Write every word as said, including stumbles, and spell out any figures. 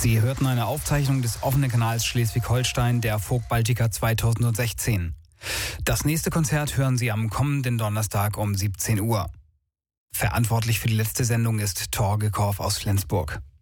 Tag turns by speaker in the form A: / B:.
A: Sie hörten eine Aufzeichnung des offenen Kanals Schleswig-Holstein der Folk Baltica zweitausendsechzehn. Das nächste Konzert hören Sie am kommenden Donnerstag um siebzehn Uhr. Verantwortlich für die letzte Sendung ist Torge Korff aus Flensburg.